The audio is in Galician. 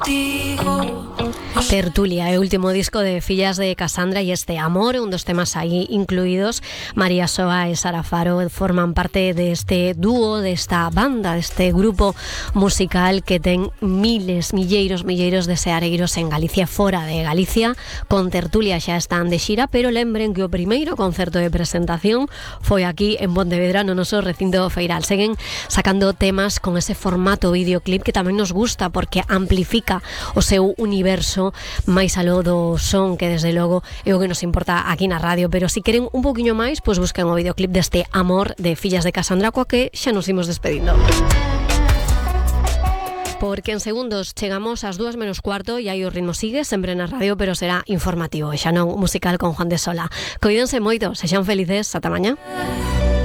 Tertulia, el último disco de Fillas de Cassandra y este Amor, un dos temas ahí incluidos. María Soa y Sara Faro forman parte de este dúo, de esta banda, de este grupo musical que ten milleiros de seareiros en Galicia, fora de Galicia. Con Tertulia xa están de xira, pero lembren que o primeiro concerto de presentación foi aquí en Pontevedra, no noso recinto feiral. Seguen sacando temas con ese formato videoclip que tamén nos gusta porque amplifica o seu universo máis aló do son, que desde logo é o que nos importa aquí na radio. Pero se queren un poquinho máis, pois busquen o videoclip deste Amor de Fillas de Cassandra, coa que xa nos imos despedindo. Porque en segundos chegamos ás 2 menos cuarto e aí o ritmo sigue sempre na radio, pero será informativo e xa non musical con Juan de Sola. Coídense moito, sexan felices, ata mañá.